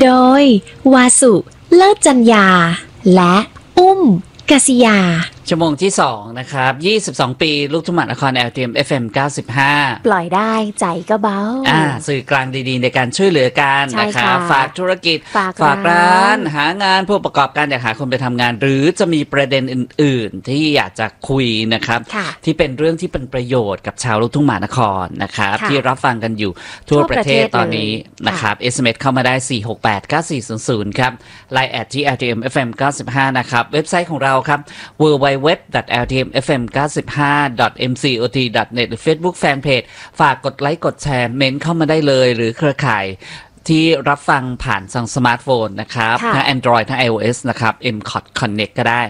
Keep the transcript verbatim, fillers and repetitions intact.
โดยวาสุเลิศจัญญาและอุ้มกษิยาชั่วโมงที่สองนะครับยี่สิบสองปีลูกทุ่งมหานคร แอล ที เอ็ม เอฟ เอ็ม เก้าสิบห้าปล่อยได้ใจก็เบาอ่าสื่อกลางดีๆในการช่วยเหลือกันนะครับฝากธุรกิจฝาก, ฝากร้านหางานผู้ประกอบการอยากหาคนไปทำงานหรือจะมีประเด็นอื่นๆที่อยากจะคุยนะครับที่เป็นเรื่องที่เป็นประโยชน์กับชาวลูกทุ่งมหานครนะครับที่รับฟังกันอยู่ทั่วประเทศตอนนี้นะครับ เอส เอ็ม เอส เข้ามาได้สี่หกแปดเก้าสี่ศูนย์ศูนย์ครับไลน์แอดที่ แอล ที เอ็ม เอฟ เอ็ม เก้าสิบห้านะครับเว็บไซต์ของเราครับ ดับเบิลยู ดับเบิลยู ดับเบิลยู ดอท แอล ที เอ็ม เอฟ เอ็ม เก้าสิบห้า ดอท เอ็ม ซี โอ ที ดอท เน็ต หรือ Facebook Fanpage ฝากกดไลค์กดแชร์เมนต์เข้ามาได้เลยหรือเครือข่ายที่รับฟังผ่านทางสมาร์ทโฟนนะครับทั้ง Android ทั้ง iOS นะครับ เอ็ม ซี โอ ที Connect ก็ได้